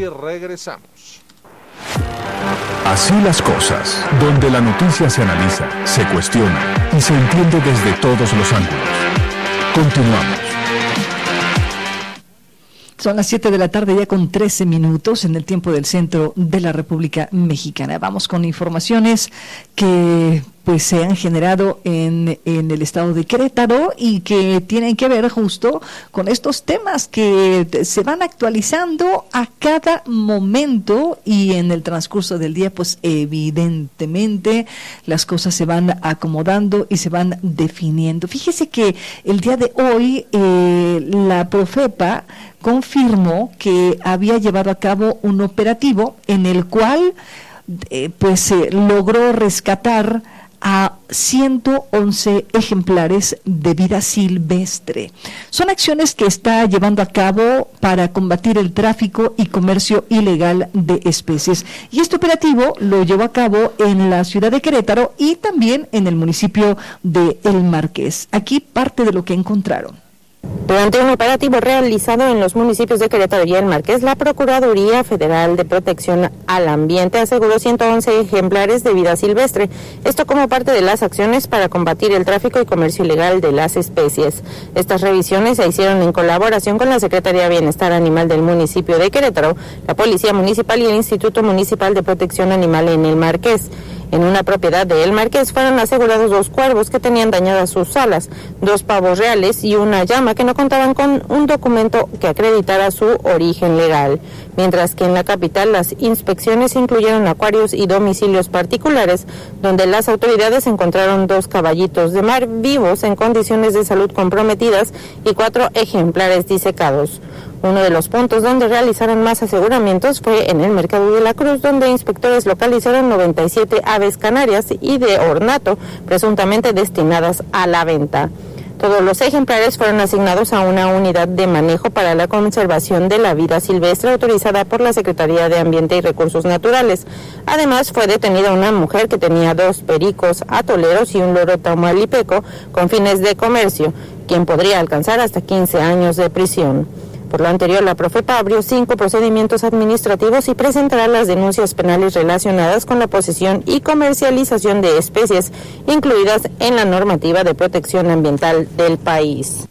regresamos. Así las cosas, donde la noticia se analiza, se cuestiona y se entiende desde todos los ángulos. Continuamos. Son las 7 de la tarde ya con 13 minutos en el tiempo del centro de la República Mexicana. Vamos con informaciones que pues se han generado en el estado de Querétaro y que tienen que ver justo con estos temas que se van actualizando a cada momento y en el transcurso del día, pues evidentemente las cosas se van acomodando y se van definiendo. Fíjese que el día de hoy la Profepa confirmó que había llevado a cabo un operativo en el cual logró rescatar a 111 ejemplares de vida silvestre. Son acciones que está llevando a cabo para combatir el tráfico y comercio ilegal de especies. Y este operativo lo llevó a cabo en la ciudad de Querétaro y también en el municipio de El Marqués. Aquí parte de lo que encontraron. Durante un operativo realizado en los municipios de Querétaro y El Marqués, la Procuraduría Federal de Protección al Ambiente aseguró 111 ejemplares de vida silvestre, esto como parte de las acciones para combatir el tráfico y comercio ilegal de las especies. Estas revisiones se hicieron en colaboración con la Secretaría de Bienestar Animal del municipio de Querétaro, la Policía Municipal y el Instituto Municipal de Protección Animal en El Marqués. En una propiedad de El Marqués fueron asegurados 2 cuervos que tenían dañadas sus alas, 2 pavos reales y una llama que no contaban con un documento que acreditara su origen legal. Mientras que en la capital las inspecciones incluyeron acuarios y domicilios particulares, donde las autoridades encontraron 2 caballitos de mar vivos en condiciones de salud comprometidas y 4 ejemplares disecados. Uno de los puntos donde realizaron más aseguramientos fue en el Mercado de la Cruz, donde inspectores localizaron 97 aves canarias y de ornato, presuntamente destinadas a la venta. Todos los ejemplares fueron asignados a una unidad de manejo para la conservación de la vida silvestre autorizada por la Secretaría de Ambiente y Recursos Naturales. Además, fue detenida una mujer que tenía 2 pericos atoleros y un loro tamaulipeco con fines de comercio, quien podría alcanzar hasta 15 años de prisión. Por lo anterior, la Profepa abrió 5 procedimientos administrativos y presentará las denuncias penales relacionadas con la posesión y comercialización de especies incluidas en la normativa de protección ambiental del país.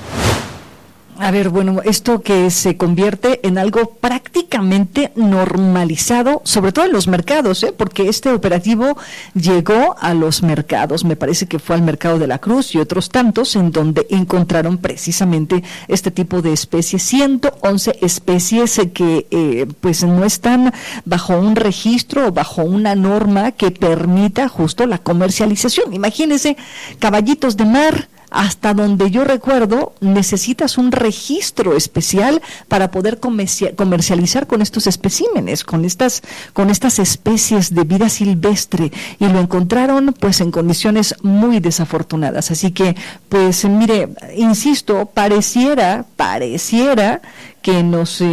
A ver, bueno, esto que se convierte en algo prácticamente normalizado, sobre todo en los mercados, porque este operativo llegó a los mercados, me parece que fue al Mercado de la Cruz y otros tantos, en donde encontraron precisamente este tipo de especies, 111 especies que pues no están bajo un registro o bajo una norma que permita justo la comercialización. Imagínense, caballitos de mar. Hasta donde yo recuerdo, necesitas un registro especial para poder comercializar con estos especímenes, con estas especies de vida silvestre, y lo encontraron pues en condiciones muy desafortunadas. Así que, pues mire, insisto, pareciera que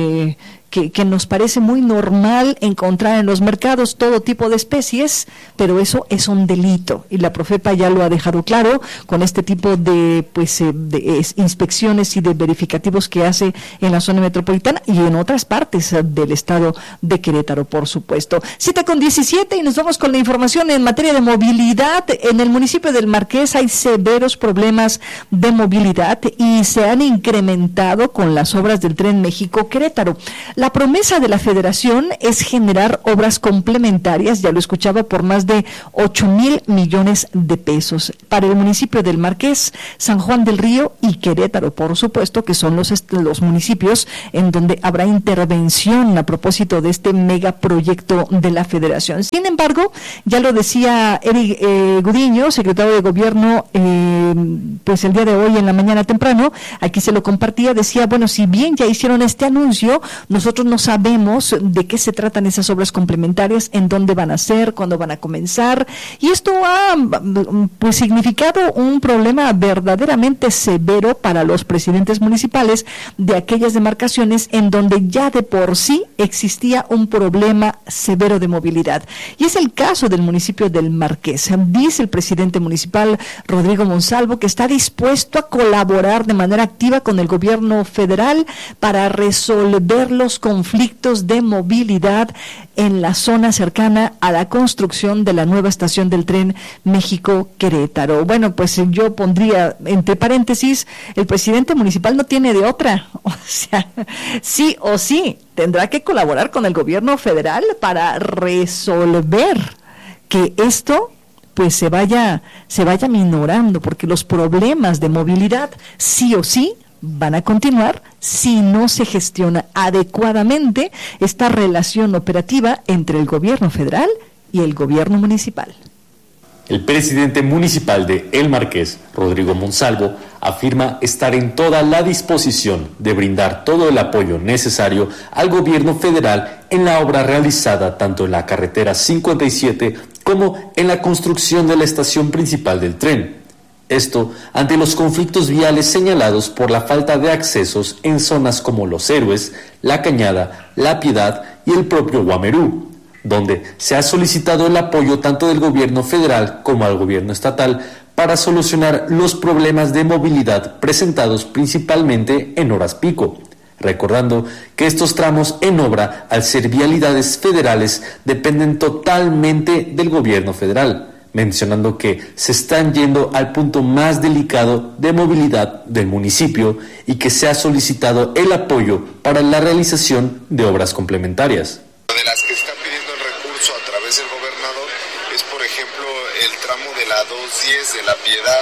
nos parece muy normal encontrar en los mercados todo tipo de especies, pero eso es un delito y la Profepa ya lo ha dejado claro con este tipo de inspecciones y de verificativos que hace en la zona metropolitana y en otras partes del estado de Querétaro, por supuesto. 7:17 y nos vamos con la información en materia de movilidad. En el municipio del Marqués hay severos problemas de movilidad y se han incrementado con las obras del Tren México-Querétaro. La promesa de la Federación es generar obras complementarias, ya lo escuchaba, por más de 8,000 millones de pesos para el municipio del Marqués, San Juan del Río y Querétaro, por supuesto, que son los municipios en donde habrá intervención a propósito de este megaproyecto de la Federación. Sin embargo, ya lo decía Eric Gudiño, secretario de Gobierno, pues el día de hoy en la mañana temprano, aquí se lo compartía, decía, bueno, si bien ya hicieron este anuncio, nosotros no sabemos de qué se tratan esas obras complementarias, en dónde van a ser, cuándo van a comenzar, y esto ha pues significado un problema verdaderamente severo para los presidentes municipales de aquellas demarcaciones en donde ya de por sí existía un problema severo de movilidad. Y es el caso del municipio del Marqués. Dice el presidente municipal, Rodrigo Monsalvo, que está dispuesto a colaborar de manera activa con el gobierno federal para resolver los los conflictos de movilidad en la zona cercana a la construcción de la nueva estación del tren México-Querétaro. Bueno, pues yo pondría entre paréntesis, el presidente municipal no tiene de otra, o sea, sí o sí, tendrá que colaborar con el gobierno federal para resolver que esto pues se vaya minorando, porque los problemas de movilidad sí o sí van a continuar si no se gestiona adecuadamente esta relación operativa entre el gobierno federal y el gobierno municipal. El presidente municipal de El Marqués, Rodrigo Monsalvo, afirma estar en toda la disposición de brindar todo el apoyo necesario al gobierno federal en la obra realizada tanto en la carretera 57 como en la construcción de la estación principal del tren. Esto ante los conflictos viales señalados por la falta de accesos en zonas como Los Héroes, La Cañada, La Piedad y el propio Guamerú, donde se ha solicitado el apoyo tanto del gobierno federal como al gobierno estatal para solucionar los problemas de movilidad presentados principalmente en horas pico, recordando que estos tramos en obra, al ser vialidades federales, dependen totalmente del gobierno federal, mencionando que se están yendo al punto más delicado de movilidad del municipio y que se ha solicitado el apoyo para la realización de obras complementarias. De las que está pidiendo el recurso a través del gobernador es, por ejemplo, el tramo de la 210 de La Piedad,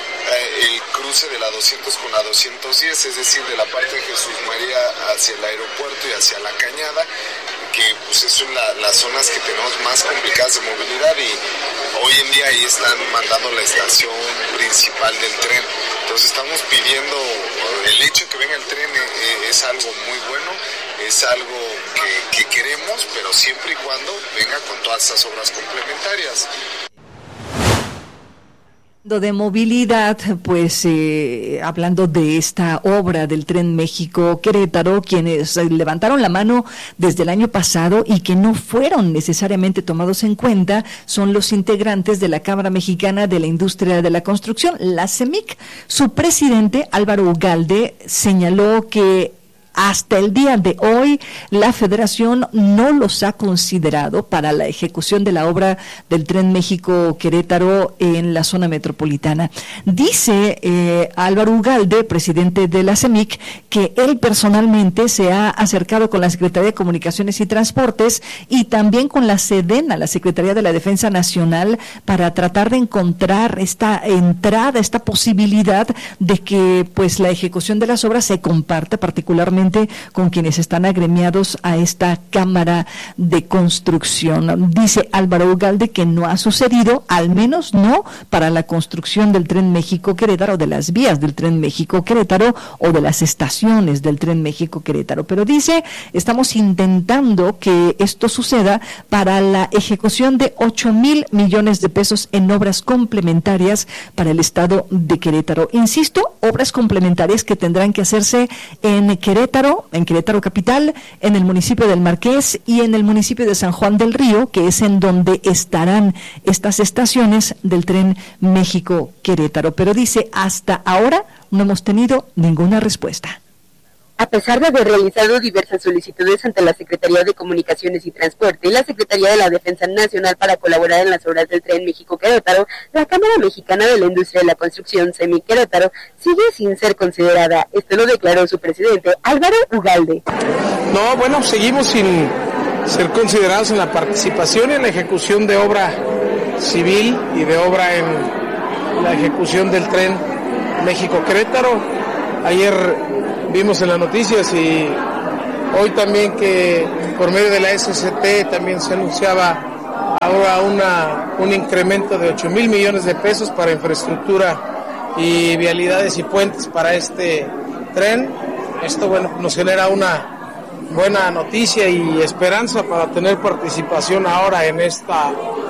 el cruce de la 200 con la 210, es decir, de la parte de Jesús María hacia el aeropuerto y hacia La Cañada, que pues son las zonas que tenemos más complicadas de movilidad, y hoy en día ahí están mandando la estación principal del tren. Entonces estamos pidiendo, el hecho de que venga el tren es algo muy bueno, es algo que queremos, pero siempre y cuando venga con todas estas obras complementarias. De movilidad, pues hablando de esta obra del tren México-Querétaro, quienes levantaron la mano desde el año pasado y que no fueron necesariamente tomados en cuenta son los integrantes de la Cámara Mexicana de la Industria de la Construcción, la CEMIC. Su presidente, Álvaro Ugalde, señaló que hasta el día de hoy, la Federación no los ha considerado para la ejecución de la obra del tren México-Querétaro en la zona metropolitana. Dice Álvaro Ugalde, presidente de la CEMIC, que él personalmente se ha acercado con la Secretaría de Comunicaciones y Transportes y también con la SEDENA, la Secretaría de la Defensa Nacional, para tratar de encontrar esta entrada, esta posibilidad de que pues la ejecución de las obras se comparta particularmente con quienes están agremiados a esta Cámara de Construcción. Dice Álvaro Ugalde que no ha sucedido, al menos no para la construcción del tren México-Querétaro, de las vías del tren México-Querétaro o de las estaciones del tren México-Querétaro. Pero dice, estamos intentando que esto suceda para la ejecución de 8,000 millones de pesos en obras complementarias para el estado de Querétaro. Insisto, obras complementarias que tendrán que hacerse en Querétaro capital, en el municipio del Marqués y en el municipio de San Juan del Río, que es en donde estarán estas estaciones del tren México-Querétaro. Pero dice, hasta ahora no hemos tenido ninguna respuesta. A pesar de haber realizado diversas solicitudes ante la Secretaría de Comunicaciones y Transporte y la Secretaría de la Defensa Nacional para colaborar en las obras del tren México-Querétaro, la Cámara Mexicana de la Industria de la Construcción, CEMIC Querétaro, sigue sin ser considerada. Esto lo declaró su presidente, Álvaro Ugalde. No, bueno, seguimos sin ser considerados en la participación en la ejecución de obra civil y de obra en la ejecución del tren México-Querétaro. Ayer vimos en las noticias y hoy también que por medio de la SCT también se anunciaba ahora un incremento de 8,000 millones de pesos para infraestructura y vialidades y puentes para este tren. Esto, bueno, nos genera una buena noticia y esperanza para tener participación ahora en esta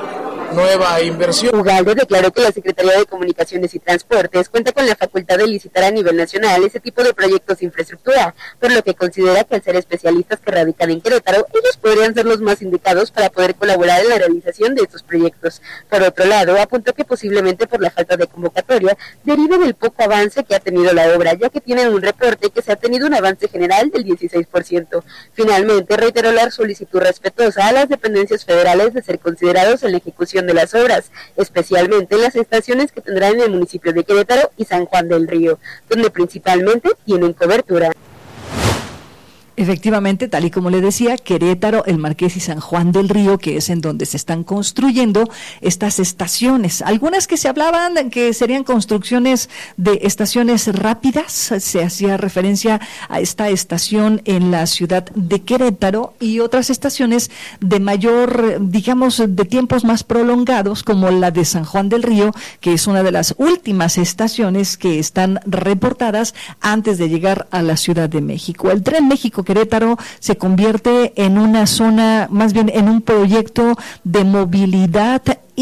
nueva inversión. Ugalde declaró que la Secretaría de Comunicaciones y Transportes cuenta con la facultad de licitar a nivel nacional ese tipo de proyectos de infraestructura, por lo que considera que al ser especialistas que radican en Querétaro, ellos podrían ser los más indicados para poder colaborar en la realización de estos proyectos. Por otro lado, apuntó que posiblemente por la falta de convocatoria derive del poco avance que ha tenido la obra, ya que tienen un reporte que se ha tenido un avance general del 16%. Finalmente, reiteró la solicitud respetuosa a las dependencias federales de ser considerados en la ejecución de las obras, especialmente en las estaciones que tendrán en el municipio de Querétaro y San Juan del Río, donde principalmente tienen cobertura. Efectivamente, tal y como le decía, Querétaro, El Marqués y San Juan del Río, que es en donde se están construyendo estas estaciones. Algunas que se hablaban que serían construcciones de estaciones rápidas, se hacía referencia a esta estación en la ciudad de Querétaro, y otras estaciones de mayor, digamos, de tiempos más prolongados, como la de San Juan del Río, que es una de las últimas estaciones que están reportadas antes de llegar a la Ciudad de México. El Tren México Querétaro se convierte en una zona, más bien en un proyecto de movilidad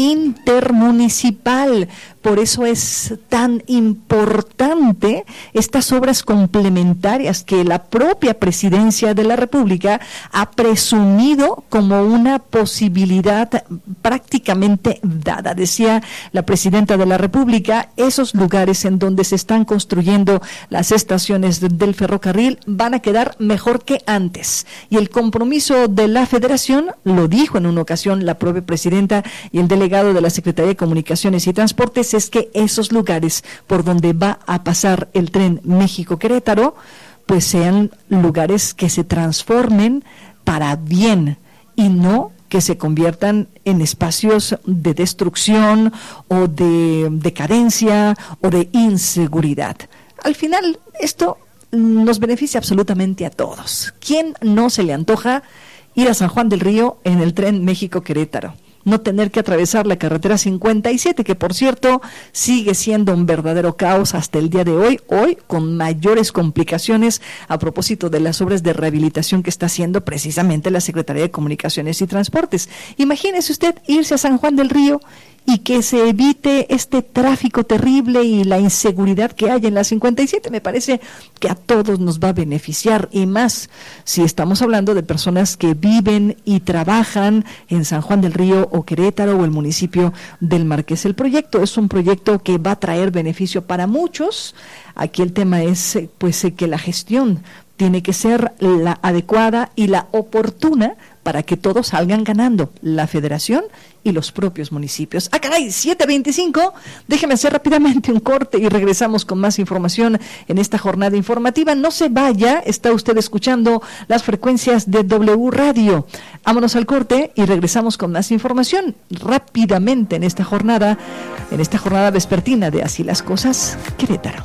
intermunicipal. Por eso es tan importante estas obras complementarias que la propia Presidencia de la República ha presumido como una posibilidad prácticamente dada. Decía la Presidenta de la República, esos lugares en donde se están construyendo las estaciones del ferrocarril van a quedar mejor que antes. Y el compromiso de la Federación, lo dijo en una ocasión la propia Presidenta y el delegado de la Secretaría de Comunicaciones y Transportes, es que esos lugares por donde va a pasar el tren México-Querétaro, pues sean lugares que se transformen para bien y no que se conviertan en espacios de destrucción o de decadencia o de inseguridad. Al final, esto nos beneficia absolutamente a todos. ¿Quién no se le antoja ir a San Juan del Río en el tren México-Querétaro? No tener que atravesar la carretera 57, que por cierto sigue siendo un verdadero caos hasta el día de hoy con mayores complicaciones a propósito de las obras de rehabilitación que está haciendo precisamente la Secretaría de Comunicaciones y Transportes. Imagínese usted irse a San Juan del Río y que se evite este tráfico terrible y la inseguridad que hay en la 57. Me parece que a todos nos va a beneficiar, y más si estamos hablando de personas que viven y trabajan en San Juan del Río o Querétaro o el municipio del Marqués. El proyecto es un proyecto que va a traer beneficio para muchos. Aquí el tema es que la gestión tiene que ser la adecuada y la oportuna para que todos salgan ganando, la Federación y los propios municipios. Caray, 7:25, déjeme hacer rápidamente un corte y regresamos con más información en esta jornada informativa. No se vaya, está usted escuchando las frecuencias de W Radio. Vámonos al corte y regresamos con más información rápidamente en esta jornada vespertina de Así las Cosas, Querétaro.